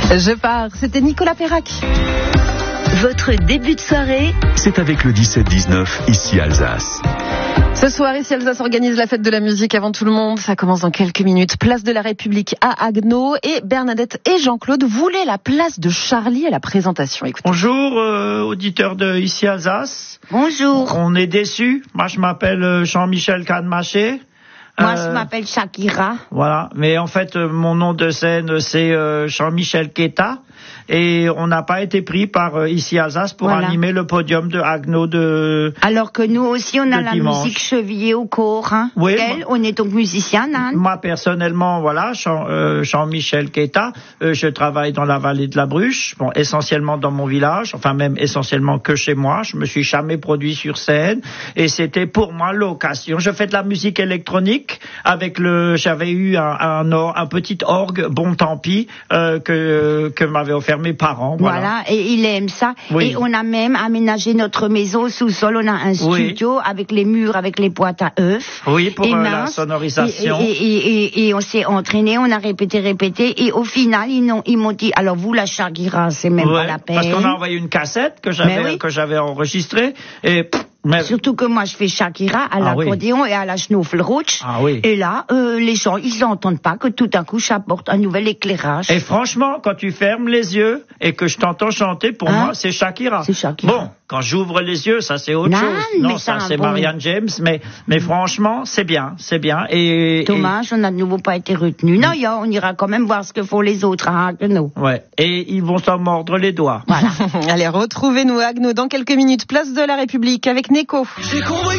Je pars, c'était Nicolas Perrac. Votre début de soirée, c'est avec le 17-19, ici Alsace. Ce soir, ici Alsace organise la fête de la musique avant tout le monde. Ça commence dans quelques minutes. Place de la République à Haguenau. Et Bernadette et Jean-Claude voulaient la place de Charlie à la présentation. Écoutez. Bonjour, auditeurs de ici Alsace. bonjour. On est déçus. Moi, je m'appelle Jean-Michel Cademaché. Moi, je m'appelle Shakira. Voilà, mais en fait, mon nom de scène, c'est Jean-Michel Queta. Et on n'a pas été pris par ici Alsace pour animer le podium de Haguenau de... Alors que nous aussi, on a la dimanche. musique chevillée au corps. Hein. Oui, On est donc musicien, hein. Moi, personnellement, voilà, Jean-Michel Queta, je travaille dans la vallée de la Bruche, bon, essentiellement dans mon village, enfin même essentiellement que chez moi. Je me suis jamais produit sur scène. Et c'était pour moi l'occasion. Je fais de la musique électronique avec j'avais eu un petit orgue, bon tant pis, que m'avaient offert mes parents. Voilà, et il aime ça. Oui. Et on a même aménagé notre maison au sous-sol. On a un studio avec les murs, avec les boîtes à œufs. Oui, pour la sonorisation. Et on s'est entraîné, on a répété. Et au final, ils m'ont dit, alors vous, la Shakira, c'est même pas la peine. Parce qu'on a envoyé une cassette que j'avais enregistrée. Et... Surtout que moi je fais Shakira à l'accordéon et à la Schnuffelrutsch. Et là, les gens, ils n'entendent pas que tout à coup j'apporte un nouvel éclairage. Et franchement, quand tu fermes les yeux et que je t'entends chanter, pour moi, c'est Shakira. C'est Shakira. Bon, quand j'ouvre les yeux, ça c'est autre chose. Non, ça c'est Marianne James, mais franchement, c'est bien. Et dommage, on n'a de nouveau pas été retenu. Non, on ira quand même voir ce que font les autres à Haguenau. Ouais. Et ils vont s'en mordre les doigts. Voilà. Allez, retrouvez-nous à Haguenau dans quelques minutes. Place de la République avec Neko.